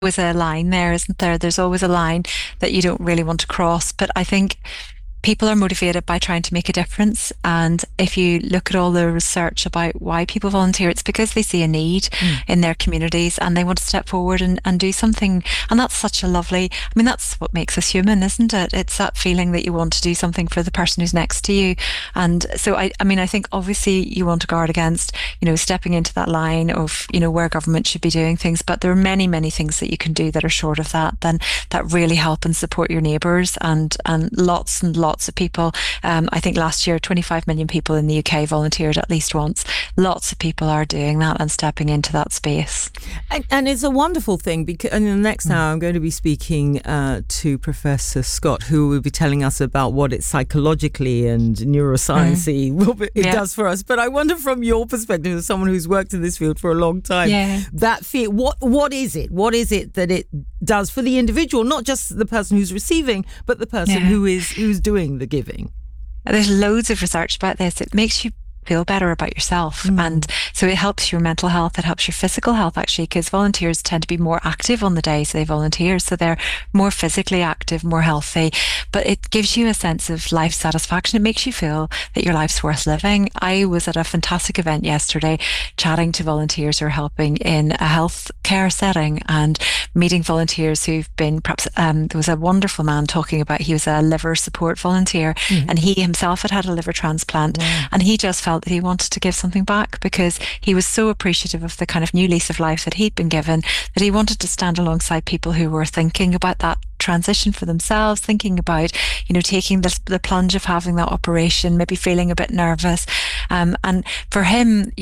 always a line there, isn't there? There's always a line that you don't really want to cross. But I think people are motivated by trying to make a difference. And if you look at all the research about why people volunteer, it's because they see a need in their communities and they want to step forward and do something. And that's such a lovely, I mean, that's what makes us human, isn't it? It's that feeling that you want to do something for the person who's next to you. And so I mean, I think obviously you want to guard against, stepping into that line of, where government should be doing things. But there are many, many things that you can do that are short of that, then that really help and support your neighbours and lots of people. I think last year, 25 million people in the UK volunteered at least once. Lots of people are doing that and stepping into that space. And it's a wonderful thing because in the next hour, I'm going to be speaking to Professor Scott, who will be telling us about what it psychologically and neuroscience-y does for us. But I wonder from your perspective, as someone who's worked in this field for a long time, that fear, what is it? What is it that it does for the individual, not just the person who's receiving, but the person who's doing the giving? There's loads of research about this. It makes you feel better about yourself. And so it helps your mental health, it helps your physical health actually, because volunteers tend to be more active on the days they volunteer. So they're more physically active, more healthy, but it gives you a sense of life satisfaction. It makes you feel that your life's worth living. I was at a fantastic event yesterday chatting to volunteers who are helping in a health care setting and meeting volunteers who've been perhaps, there was a wonderful man talking about, he was a liver support volunteer and he himself had a liver transplant and he just felt that he wanted to give something back because he was so appreciative of the kind of new lease of life that he'd been given, that he wanted to stand alongside people who were thinking about that transition for themselves, thinking about, taking the plunge of having that operation, maybe feeling a bit nervous. And for him,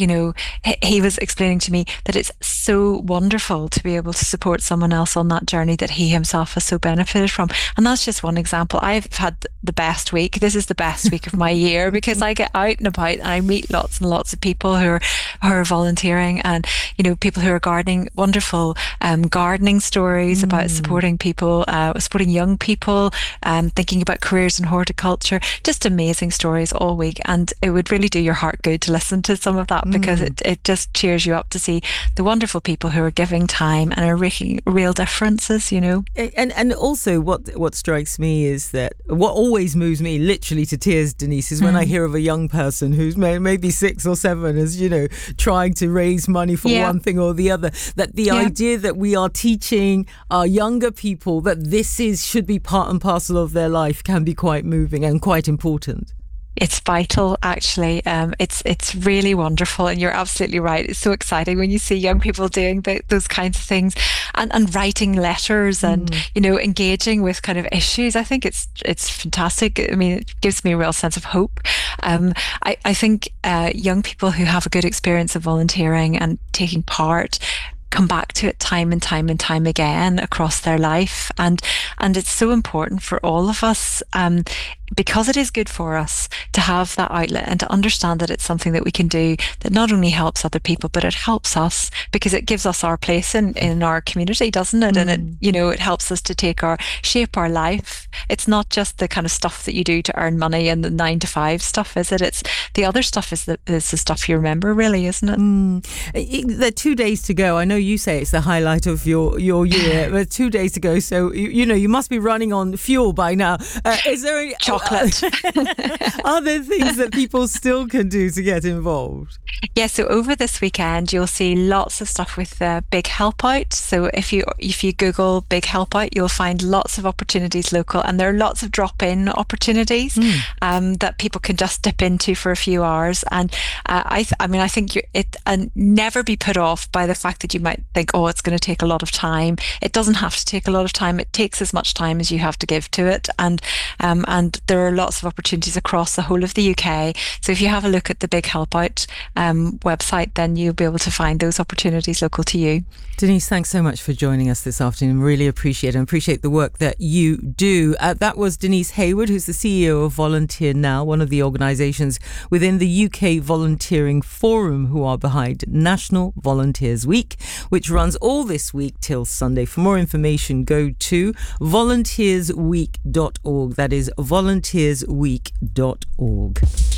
he was explaining to me that it's so wonderful to be able to support someone else on that journey that he himself has so benefited from. And that's just one example. I've had the best week. This is the best week of my year because I get out and about and I meet lots and lots of people who are volunteering and, people who are gardening, wonderful gardening stories about supporting people, supporting young people, thinking about careers in horticulture, just amazing stories all week. And it would really do your heart good to listen to some of that because it just cheers you up to see the wonderful people who are giving time and are making real differences, And also what strikes me is that what always moves me literally to tears, Denise, is when I hear of a young person who's maybe 6 or 7 is, trying to raise money for one thing or the other, that the idea that we are teaching our younger people that this should be part and parcel of their life can be quite moving and quite important. It's vital, actually. It's really wonderful, and you're absolutely right. It's so exciting when you see young people doing those kinds of things, and writing letters, and engaging with kind of issues. I think it's fantastic. I mean, it gives me a real sense of hope. I think young people who have a good experience of volunteering and taking part come back to it time and time and time again across their life, and it's so important for all of us because it is good for us to have that outlet and to understand that it's something that we can do that not only helps other people, but it helps us because it gives us our place in our community, doesn't it? And it helps us to shape our life. It's not just the kind of stuff that you do to earn money and the 9-to-5 stuff, is it? It's the other stuff is the stuff you remember, really, isn't it? There are 2 days to go. I know you say it's the highlight of your year, but 2 days to go. So, you must be running on fuel by now. Is there any chocolate? Are there things that people still can do to get involved? Yeah, so over this weekend you'll see lots of stuff with Big Help Out. So if you Google Big Help Out, you'll find lots of opportunities local, and there are lots of drop-in opportunities that people can just dip into for a few hours. And I think and never be put off by the fact that you might think, oh, it's going to take a lot of time. It doesn't have to take a lot of time. It takes as much time as you have to give to it, and there are lots of opportunities across the whole of the UK. So if you have a look at the Big Help Out website, then you'll be able to find those opportunities local to you. Denise, thanks so much for joining us this afternoon. Really appreciate it and appreciate the work that you do. That was Denise Hayward, who's the CEO of Volunteer Now, one of the organisations within the UK Volunteering Forum who are behind National Volunteers Week, which runs all this week till Sunday. For more information, go to volunteersweek.org. That is volunteersweek.org.